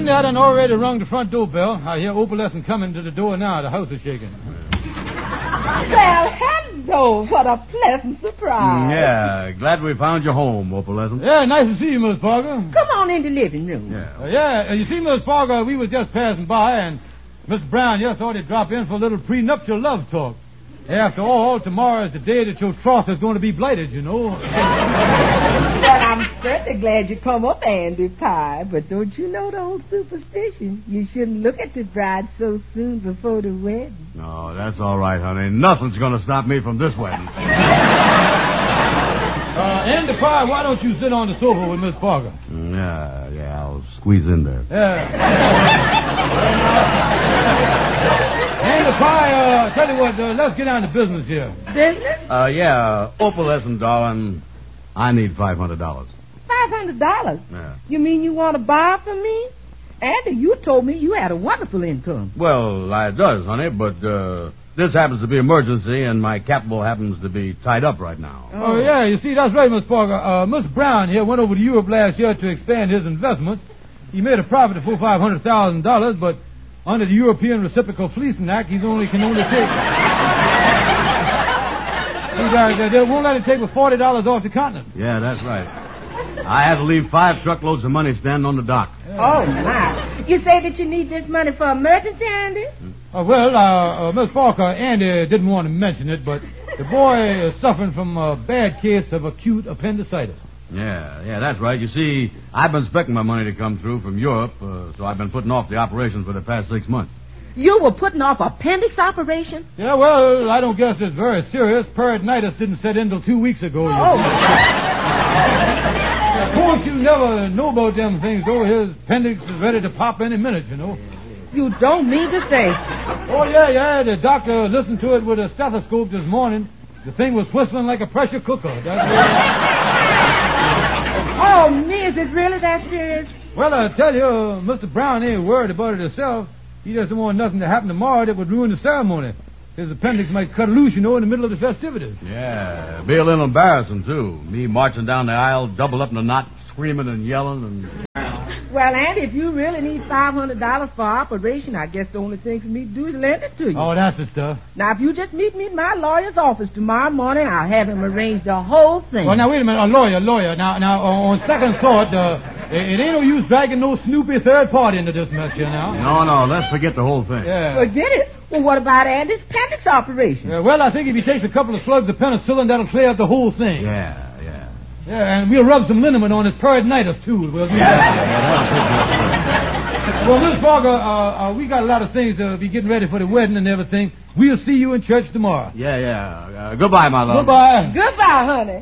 Andy, I done already rung the front door bell. I hear Opalescent coming to the door now. The house is shaking. Well, hello. What a pleasant surprise. Yeah, glad we found you home, Opalescent. Yeah, nice to see you, Miss Parker. Come on in the living room. Yeah. You see, Miss Parker, we was just passing by, and Miss Brown just thought he'd drop in for a little prenuptial love talk. After all, tomorrow is the day that your troth is going to be blighted, you know. Well, I'm certainly glad you come up, Andy Pye. But don't you know the old superstition? You shouldn't look at the bride so soon before the wedding. No, that's all right, honey. Nothing's going to stop me from this wedding. Andy Pye, why don't you sit on the sofa with Miss Parker? Yeah, I'll squeeze in there. Yeah. Andy Pye, tell you what, let's get down to business here. Business? Opalescent, darling, I need $500. $500? Yeah. You mean you want to buy from me? Andy, you told me you had a wonderful income. Well, I does, honey, but this happens to be emergency, and my capital happens to be tied up right now. Oh, yeah, you see, that's right, Miss Parker. Miss Brown here went over to Europe last year to expand his investments. He made a profit of $500,000, but under the European Reciprocal Fleecing Act, can only take... They won't let him take but $40 off the continent. Yeah, that's right. I had to leave 5 truckloads of money standing on the dock. Oh, my. You say that you need this money for emergency, Andy? Miss Parker, Andy didn't want to mention it, but the boy is suffering from a bad case of acute appendicitis. Yeah, that's right. You see, I've been expecting my money to come through from Europe, so I've been putting off the operation for the past 6 months. You were putting off appendix operation? Yeah, well, I don't guess it's very serious. Peritonitis didn't set in till 2 weeks ago. Of course, you never know about them things, though. His appendix is ready to pop any minute, you know. You don't mean to say. Oh, yeah. The doctor listened to it with a stethoscope this morning. The thing was whistling like a pressure cooker. Oh, me, is it really that serious? Well, I tell you, Mr. Brown ain't worried about it himself. He just don't want nothing to happen tomorrow that would ruin the ceremony. His appendix might cut loose, you know, in the middle of the festivities. Yeah, be a little embarrassing, too. Me marching down the aisle, doubled up in a knot, screaming and yelling and... Well, Andy, if you really need $500 for operation, I guess the only thing for me to do is lend it to you. Oh, that's the stuff. Now, if you just meet me in my lawyer's office tomorrow morning, I'll have him arrange the whole thing. Well, now, wait a minute. A lawyer. Now, on second thought, it ain't no use dragging no snoopy third party into this mess here now. No, let's forget the whole thing. Yeah. Forget it. Well, what about Andy's appendix operation? Well, I think if he takes a couple of slugs of penicillin, that'll clear up the whole thing. Yeah. Yeah, and we'll rub some liniment on his peritonitis, too. Well, Miss Parker, we got a lot of things to be getting ready for the wedding and everything. We'll see you in church tomorrow. Yeah. Goodbye, my love. Goodbye. Goodbye, honey.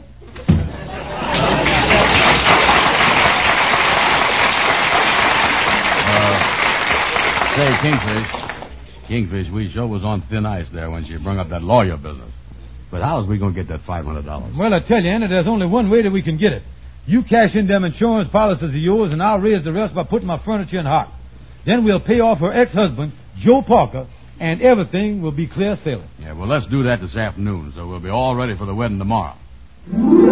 Say, Kingfish, we sure was on thin ice there when she brought up that lawyer business. But how is we going to get that $500? Well, I tell you, Anna, there's only one way that we can get it. You cash in them insurance policies of yours, and I'll raise the rest by putting my furniture in hock. Then we'll pay off her ex-husband, Joe Parker, and everything will be clear sailing. Yeah, well, let's do that this afternoon, so we'll be all ready for the wedding tomorrow.